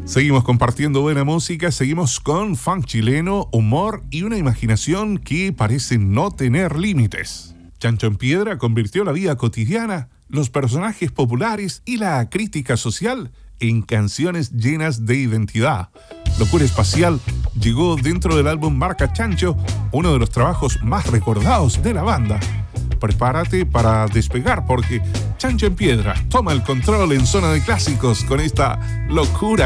Seguimos compartiendo buena música, seguimos con funk chileno, humor y una imaginación que parece no tener límites. Chancho en Piedra convirtió la vida cotidiana, los personajes populares y la crítica social en canciones llenas de identidad. Locura Espacial llegó dentro del álbum Marca Chancho, uno de los trabajos más recordados de la banda. Prepárate para despegar porque Chancho en Piedra toma el control en Zona de Clásicos con esta Locura